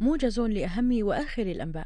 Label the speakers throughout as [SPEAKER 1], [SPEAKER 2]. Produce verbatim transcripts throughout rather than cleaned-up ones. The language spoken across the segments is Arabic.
[SPEAKER 1] موجز لأهم وآخر الأنباء.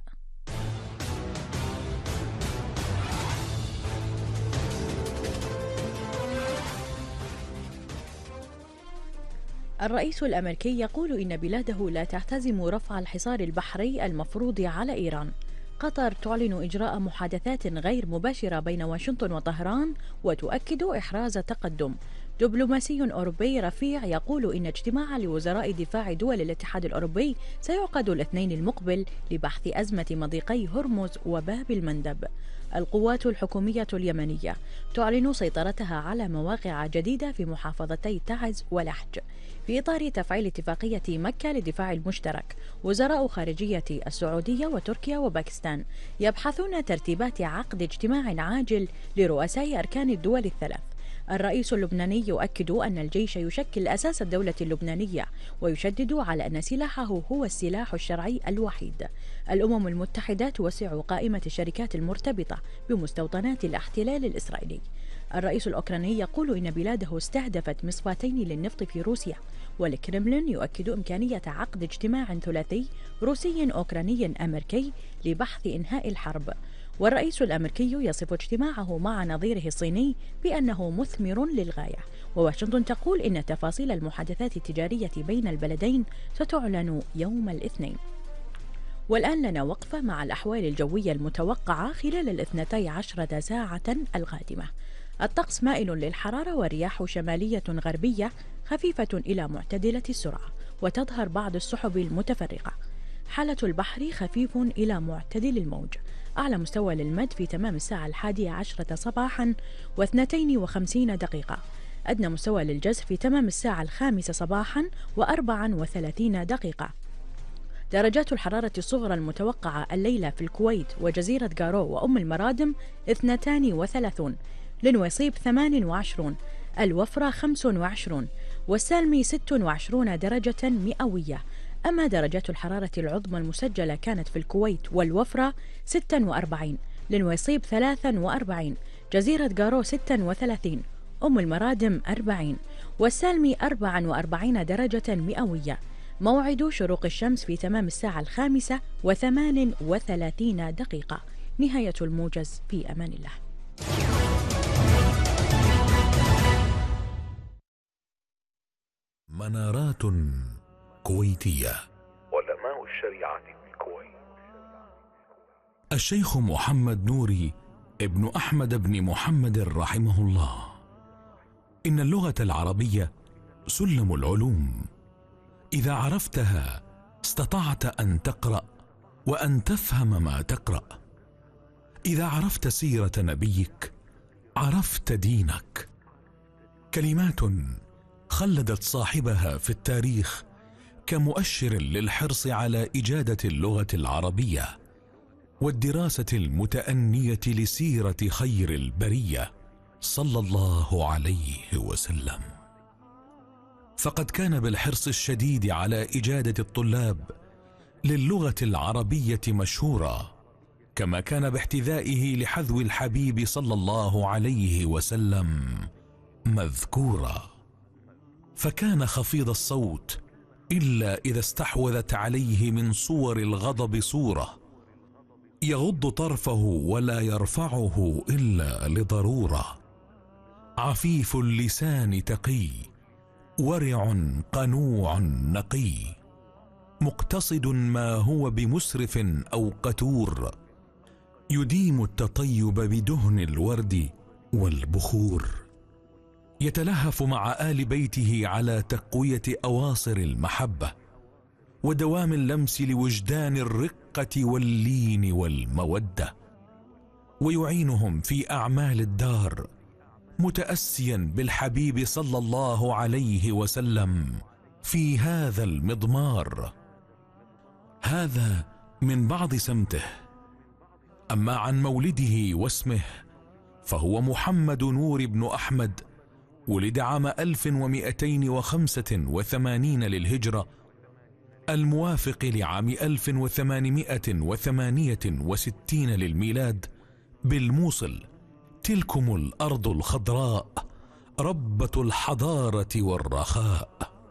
[SPEAKER 1] الرئيس الأمريكي يقول إن بلاده لا تحتزم رفع الحصار البحري المفروض على إيران. قطر تعلن إجراء محادثات غير مباشرة بين واشنطن وطهران وتؤكد إحراز تقدم. دبلوماسي أوروبي رفيع يقول إن اجتماع لوزراء دفاع دول الاتحاد الأوروبي سيعقد الاثنين المقبل لبحث أزمة مضيقي هرمز وباب المندب. القوات الحكومية اليمنية تعلن سيطرتها على مواقع جديدة في محافظتي تعز ولحج. في إطار تفعيل اتفاقية مكة للدفاع المشترك، وزراء خارجية السعودية وتركيا وباكستان يبحثون ترتيبات عقد اجتماع عاجل لرؤساء أركان الدول الثلاث. الرئيس اللبناني يؤكد أن الجيش يشكل أساس الدولة اللبنانية، ويشدد على أن سلاحه هو السلاح الشرعي الوحيد. الأمم المتحدة توسع قائمة الشركات المرتبطة بمستوطنات الاحتلال الإسرائيلي. الرئيس الأوكراني يقول إن بلاده استهدفت مصفاتين للنفط في روسيا، والكرملين يؤكد إمكانية عقد اجتماع ثلاثي روسي أوكراني أمريكي لبحث إنهاء الحرب. والرئيس الأمريكي يصف اجتماعه مع نظيره الصيني بأنه مثمر للغاية. وواشنطن تقول إن تفاصيل المحادثات التجارية بين البلدين ستعلن يوم الاثنين. والآن لنا وقفة مع الأحوال الجوية المتوقعة خلال الاثنتي عشرة ساعة القادمة. الطقس مائل للحرارة ورياح شمالية غربية خفيفة إلى معتدلة السرعة، وتظهر بعض السحب المتفرقة. حالة البحر خفيف إلى معتدل الموج. أعلى مستوى للمد في تمام الساعة الحادية عشرة صباحا واثنتين وخمسين دقيقة. أدنى مستوى للجزر في تمام الساعة الخامسة صباحا وأربعا وثلاثين دقيقة. درجات الحرارة الصغرى المتوقعة الليلة في الكويت وجزيرة جارو وأم المرادم اثنتان وثلاثون، لنويصيب ثمان وعشرون، الوفرة خمس وعشرون، والسالمي ست وعشرون درجة مئوية. أما درجات الحرارة العظمى المسجلة كانت في الكويت والوفرة ستة وأربعين، لنويصيب ثلاثة وأربعين، جزيرة جارو ستة وثلاثين، أم المرادم أربعين، والسالمي أربعة وأربعين درجة مئوية. موعد شروق الشمس في تمام الساعة الخامسة وثمان وثلاثين دقيقة. نهاية الموجز، في أمان الله.
[SPEAKER 2] منارات كويتية، علماء الشريعة في الكويت. الشيخ محمد نوري ابن أحمد بن محمد رحمه الله: إن اللغة العربية سلم العلوم، إذا عرفتها استطعت أن تقرأ وأن تفهم ما تقرأ. إذا عرفت سيرة نبيك عرفت دينك. كلمات خلدت صاحبها في التاريخ كمؤشر للحرص على إجادة اللغة العربية والدراسة المتأنية لسيرة خير البرية صلى الله عليه وسلم. فقد كان بالحرص الشديد على إجادة الطلاب للغة العربية مشهورا، كما كان باحتذائه لحذو الحبيب صلى الله عليه وسلم مذكورا. فكان خفيض الصوت إلا إذا استحوذت عليه من صور الغضب صورة، يغض طرفه ولا يرفعه إلا لضرورة. عفيف اللسان تقي، ورع قنوع نقي، مقتصد ما هو بمسرف أو قتور، يديم التطيب بدهن الورد والبخور. يتلهف مع آل بيته على تقوية أواصر المحبة ودوام اللمس لوجدان الرقة واللين والمودة، ويعينهم في أعمال الدار متأسيا بالحبيب صلى الله عليه وسلم في هذا المضمار. هذا من بعض سمته. أما عن مولده واسمه فهو محمد نور بن أحمد، ولد عام ألف ومئتين وخمسة وثمانين للهجرة، الموافق لعام ألف وثمانمائة وثمانية وستين للميلاد، بالموصل، تلكم الأرض الخضراء ربة الحضارة والرخاء.